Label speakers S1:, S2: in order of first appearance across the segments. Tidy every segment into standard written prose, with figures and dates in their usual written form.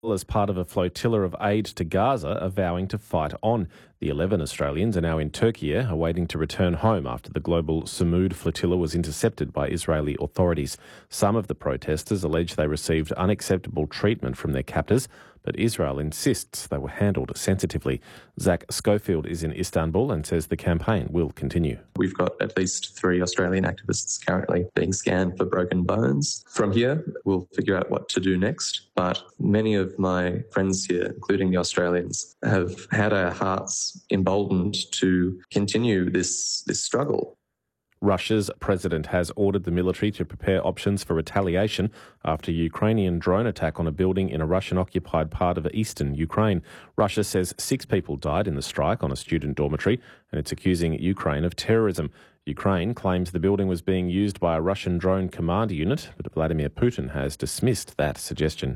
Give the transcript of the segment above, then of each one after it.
S1: as part of a flotilla of aid to Gaza are vowing to fight on. The 11 Australians are now in Turkey, awaiting to return home after the global Samud flotilla was intercepted by Israeli authorities. Some of the protesters allege they received unacceptable treatment from their captors, but Israel insists they were handled sensitively. Zach Schofield is in Istanbul and says the campaign will continue.
S2: We've got at least 3 Australian activists currently being scanned for broken bones. From here, we'll figure out what to do next. But many of my friends here, including the Australians, have had our hearts emboldened to continue this struggle.
S1: Russia's president has ordered the military to prepare options for retaliation after a Ukrainian drone attack on a building in a Russian-occupied part of eastern Ukraine. Russia says 6 people died in the strike on a student dormitory, and it's accusing Ukraine of terrorism. Ukraine claims the building was being used by a Russian drone command unit, but Vladimir Putin has dismissed that suggestion.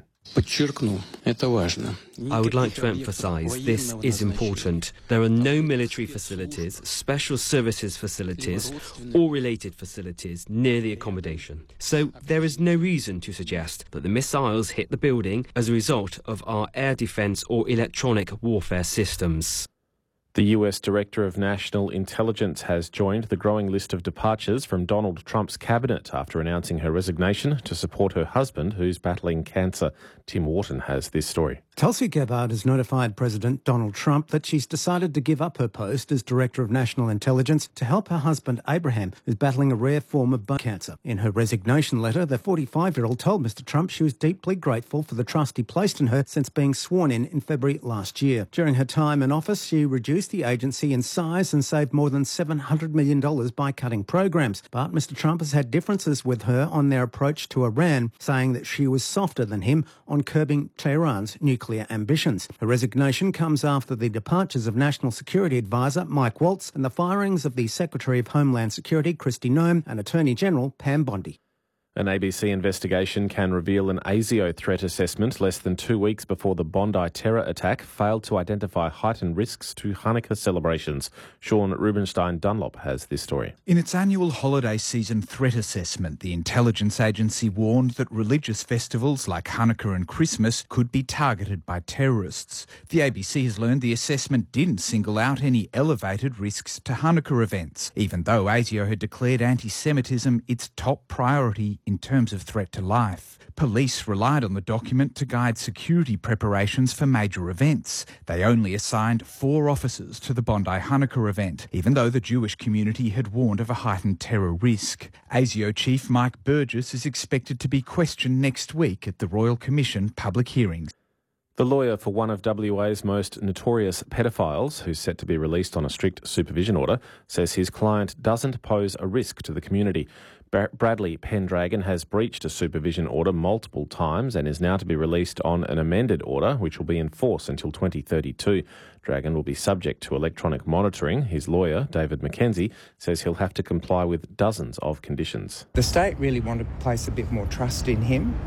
S3: I would like to emphasise this is important. There are no military facilities, special services facilities or related facilities near the accommodation. So there is no reason to suggest that the missiles hit the building as a result of our air defence or electronic warfare systems.
S1: The US Director of National Intelligence has joined the growing list of departures from Donald Trump's cabinet after announcing her resignation to support her husband, who's battling cancer. Tim Wharton has this story.
S4: Tulsi Gabbard has notified President Donald Trump that she's decided to give up her post as Director of National Intelligence to help her husband Abraham, who's battling a rare form of bone cancer. In her resignation letter, the 45-year-old told Mr Trump she was deeply grateful for the trust he placed in her since being sworn in February last year. During her time in office, she reduced the agency in size and saved more than $700 million by cutting programs. But Mr Trump has had differences with her on their approach to Iran, saying that she was softer than him on curbing Tehran's nuclear ambitions. Her resignation comes after the departures of National Security Advisor Mike Waltz and the firings of the Secretary of Homeland Security Kristi Noem and Attorney General Pam Bondi.
S1: An ABC investigation can reveal an ASIO threat assessment less than 2 weeks before the Bondi terror attack failed to identify heightened risks to Hanukkah celebrations. Sean Rubenstein Dunlop has this story.
S5: In its annual holiday season threat assessment, the intelligence agency warned that religious festivals like Hanukkah and Christmas could be targeted by terrorists. The ABC has learned the assessment didn't single out any elevated risks to Hanukkah events, even though ASIO had declared anti-Semitism its top priority in terms of threat to life. Police relied on the document to guide security preparations for major events. They only assigned 4 officers to the Bondi Hanukkah event, even though the Jewish community had warned of a heightened terror risk. ASIO Chief Mike Burgess is expected to be questioned next week at the Royal Commission public hearings.
S1: The lawyer for one of WA's most notorious pedophiles, who's set to be released on a strict supervision order, says his client doesn't pose a risk to the community. Bradley Pendragon has breached a supervision order multiple times and is now to be released on an amended order, which will be in force until 2032. Dragon will be subject to electronic monitoring. His lawyer, David McKenzie, says he'll have to comply with dozens of conditions.
S6: The state really want to place a bit more trust in him.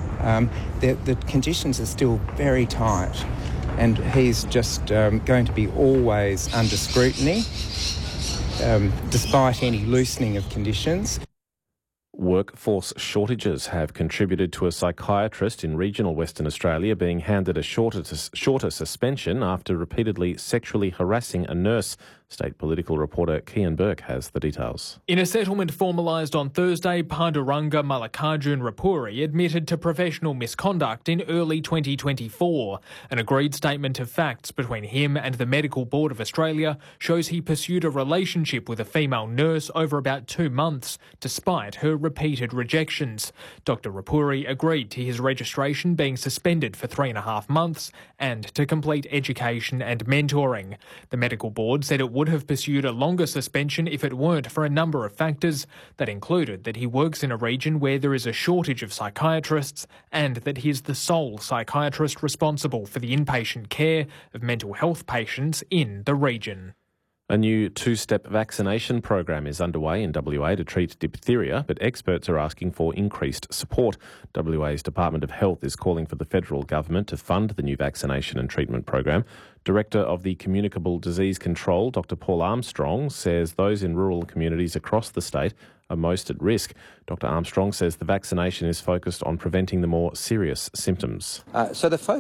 S6: The conditions are still very tight, and he's just going to be always under scrutiny, despite any loosening of conditions.
S1: Workforce shortages have contributed to a psychiatrist in regional Western Australia being handed a shorter suspension after repeatedly sexually harassing a nurse. State political reporter Kian Burke has the details.
S7: In a settlement formalised on Thursday, Panduranga Mallikarjun Rapuri admitted to professional misconduct in early 2024. An agreed statement of facts between him and the Medical Board of Australia shows he pursued a relationship with a female nurse over about 2 months, despite her repeated rejections. Dr Rapuri agreed to his registration being suspended for 3.5 months and to complete education and mentoring. The Medical Board said it would have pursued a longer suspension if it weren't for a number of factors that included that he works in a region where there is a shortage of psychiatrists and that he is the sole psychiatrist responsible for the inpatient care of mental health patients in the region.
S1: A new 2-step vaccination program is underway in WA to treat diphtheria, but experts are asking for increased support. WA's Department of Health is calling for the federal government to fund the new vaccination and treatment program. Director of the Communicable Disease Control, Dr Paul Armstrong, says those in rural communities across the state are most at risk. Dr Armstrong says the vaccination is focused on preventing the more serious symptoms.
S8: So the focus